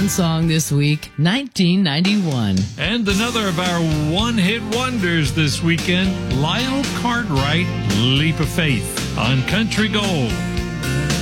one song this week, 1991. And another of our one-hit wonders this weekend, Lyle Cartwright, Leap of Faith on Country Gold.